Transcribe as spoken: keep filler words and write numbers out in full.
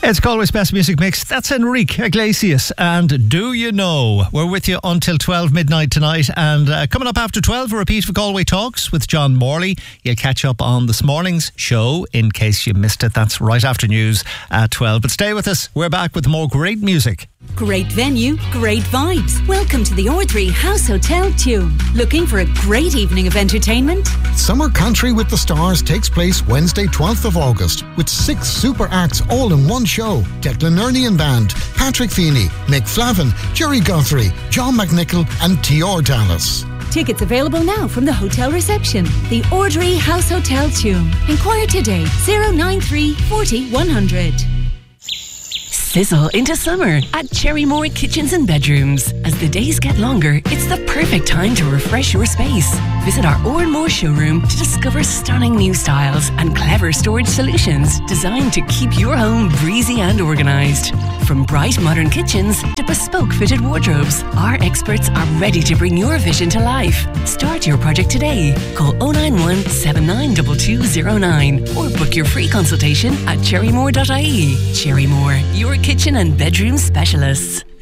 It's Galway's Best Music Mix. That's Enrique Iglesias and Do You Know. We're with you until twelve midnight tonight, and uh, coming up after twelve, a repeat of Galway Talks with John Morley. You'll catch up on this morning's show in case you missed it. That's right after news at twelve. But stay with us. We're back with more great music. Great venue, great vibes. Welcome to the Ordre House Hotel Tune. Looking for a great evening of entertainment? Summer Country with the Stars takes place Wednesday twelfth of August with six super acts all in one show. Declan Ernian Band, Patrick Feeney, Mick Flavin, Jerry Guthrie, John McNichol and T R Dallas. Tickets available now from the hotel reception. The Ordre House Hotel Tune. Inquire today. zero nine three, four zero, one hundred. Sizzle into summer at Cherrymore Kitchens and Bedrooms. As the days get longer, it's the perfect time to refresh your space. Visit our Oranmore showroom to discover stunning new styles and clever storage solutions designed to keep your home breezy and organised. From bright modern kitchens to bespoke fitted wardrobes, our experts are ready to bring your vision to life. Start your project today. Call oh nine one, seven nine two two zero nine or book your free consultation at cherrymore dot I E. Cherrymore, your kitchen and bedroom specialists.